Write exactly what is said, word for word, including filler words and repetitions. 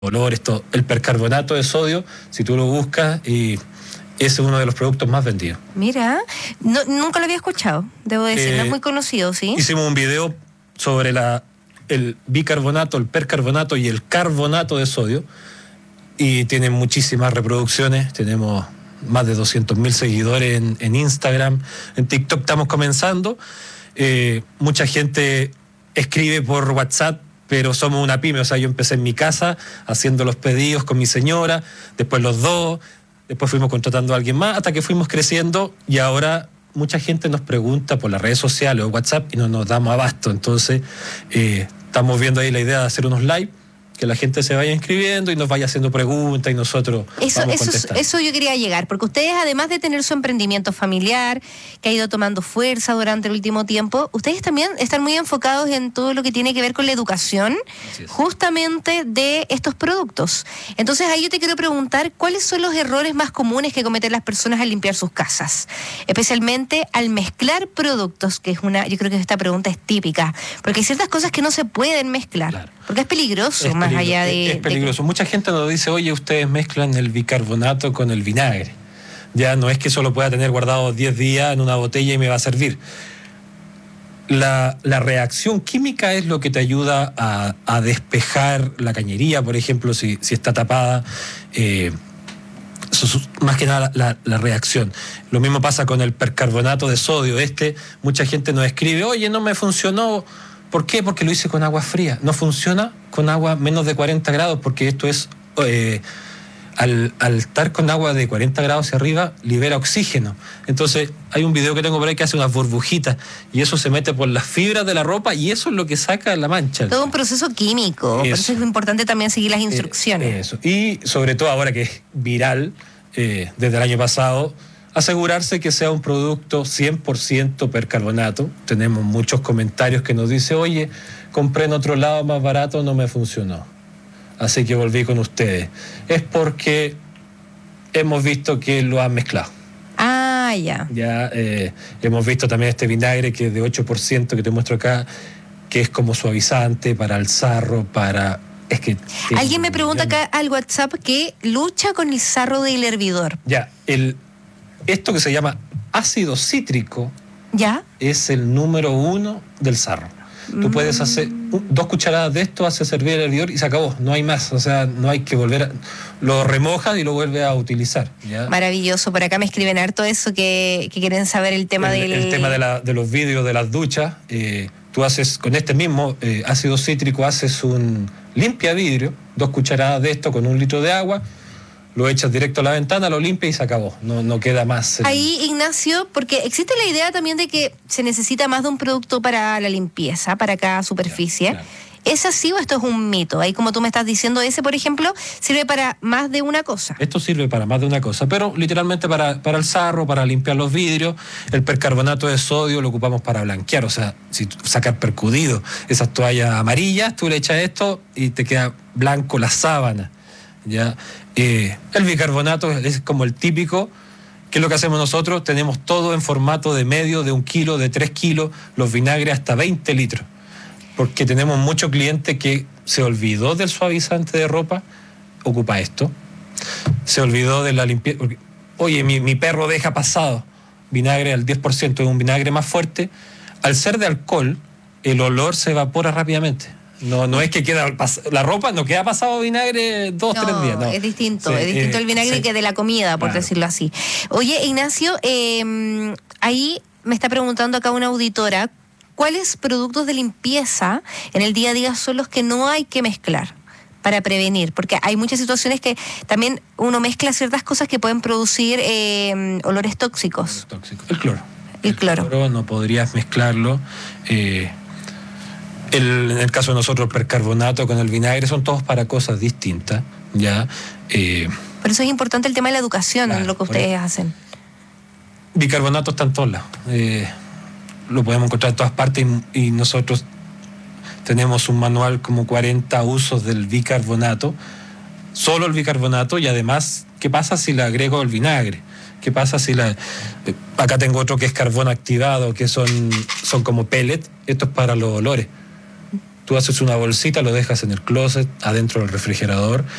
olor, esto, el percarbonato de sodio, si tú lo buscas, y ese es uno de los productos más vendidos. Mira, no, nunca lo había escuchado, debo decir, eh, no es muy conocido, ¿sí? Hicimos un video sobre la, el bicarbonato, el percarbonato y el carbonato de sodio, y tiene muchísimas reproducciones. Tenemos más de doscientos mil seguidores en, en Instagram, en TikTok estamos comenzando. Eh, mucha gente escribe por WhatsApp, pero somos una pyme, o sea, yo empecé en mi casa haciendo los pedidos con mi señora, después los dos, después fuimos contratando a alguien más, hasta que fuimos creciendo, y ahora mucha gente nos pregunta por las redes sociales o WhatsApp y no nos damos abasto. Entonces eh, estamos viendo ahí la idea de hacer unos live, que la gente se vaya inscribiendo y nos vaya haciendo preguntas y nosotros eso, vamos eso, contestando. Eso yo quería llegar, porque ustedes, además de tener su emprendimiento familiar, que ha ido tomando fuerza durante el último tiempo, ustedes también están muy enfocados en todo lo que tiene que ver con la educación, justamente de estos productos. Entonces ahí yo te quiero preguntar, ¿cuáles son los errores más comunes que cometen las personas al limpiar sus casas? Especialmente al mezclar productos, que es una, yo creo que esta pregunta es típica, porque hay ciertas cosas que no se pueden mezclar, claro, porque es peligroso, es más peligro, allá de... Es, es peligroso. De... Mucha gente nos dice, oye, ustedes mezclan el bicarbonato con el vinagre. Ya no es que eso lo pueda tener guardado diez días en una botella y me va a servir. La, la reacción química es lo que te ayuda a, a despejar la cañería, por ejemplo, si, si está tapada. Eh, eso es más que nada la, la reacción. Lo mismo pasa con el percarbonato de sodio. Este, mucha gente nos escribe, oye, no me funcionó. ¿Por qué? Porque lo hice con agua fría. No funciona con agua menos de cuarenta grados, porque esto es, eh, al, al estar con agua de cuarenta grados hacia arriba, libera oxígeno. Entonces, hay un video que tengo por ahí que hace unas burbujitas, y eso se mete por las fibras de la ropa, y eso es lo que saca la mancha. Todo un proceso químico, eso. Por eso es importante también seguir las instrucciones. Eh, eso. Y sobre todo ahora que es viral, eh, desde el año pasado, asegurarse que sea un producto cien por ciento percarbonato. Tenemos muchos comentarios que nos dicen, oye, compré en otro lado más barato, no me funcionó, así que volví con ustedes. Es porque hemos visto que lo han mezclado. Ah, ya. Ya eh, hemos visto también este vinagre que es de ocho por ciento que te muestro acá, que es como suavizante para el sarro, para... Es que... Alguien me pregunta acá al WhatsApp que lucha con el sarro del hervidor. Ya, el... Esto que se llama ácido cítrico, ¿ya? Es el número uno del sarro. Mm. Tú puedes hacer un, dos cucharadas de esto, haces hervir el hervidor y se acabó, no hay más. O sea, no hay que volver a... Lo remojas y lo vuelves a utilizar, ¿ya? Maravilloso. Por acá me escriben harto eso, que, que quieren saber el tema el, del... El tema de, la, de los vidrios de las duchas. Eh, tú haces, con este mismo eh, ácido cítrico, haces un limpia vidrio, dos cucharadas de esto con un litro de agua, lo echas directo a la ventana, lo limpias y se acabó, no, no queda más. Ahí, Ignacio, porque existe la idea también de que se necesita más de un producto para la limpieza, para cada superficie. Claro, claro. ¿Es así o esto es un mito? Ahí, como tú me estás diciendo, ese, por ejemplo, sirve para más de una cosa. Esto sirve para más de una cosa, pero literalmente para, para el sarro, para limpiar los vidrios. El percarbonato de sodio lo ocupamos para blanquear, o sea, si sacas percudido esas toallas amarillas, tú le echas esto y te queda blanco la sábana. Ya, eh, el bicarbonato es como el típico, que es lo que hacemos nosotros. Tenemos todo en formato de medio, de un kilo, de tres kilos, los vinagres hasta veinte litros, porque tenemos mucho cliente que se olvidó del suavizante de ropa, ocupa esto, se olvidó de la limpieza, oye, mi, mi perro deja pasado, vinagre al diez por ciento, es un vinagre más fuerte. Al ser de alcohol, el olor se evapora rápidamente. No, no es que queda la ropa, no queda pasado vinagre dos, no, tres días. No, es distinto, sí, es distinto eh, el vinagre sí. que de la comida, por claro. decirlo así. Oye, Ignacio, eh, ahí me está preguntando acá una auditora, ¿cuáles productos de limpieza en el día a día son los que no hay que mezclar para prevenir? Porque hay muchas situaciones que también uno mezcla ciertas cosas que pueden producir eh, olores tóxicos. Tóxico. El cloro. El, el cloro. cloro no podrías mezclarlo. Eh, El, en el caso de nosotros, el percarbonato con el vinagre son todos para cosas distintas, ¿ya? Eh, por eso es importante el tema de la educación, claro, en lo que ustedes hacen. Bicarbonato está en todos lados. Eh, lo podemos encontrar en todas partes y, y nosotros tenemos un manual como cuarenta usos del bicarbonato, solo el bicarbonato, y además, ¿qué pasa si le agrego el vinagre? ¿Qué pasa si la... Acá tengo otro que es carbón activado, que son, son como pellets, esto es para los olores. Tú haces una bolsita, lo dejas en el closet, adentro del refrigerador,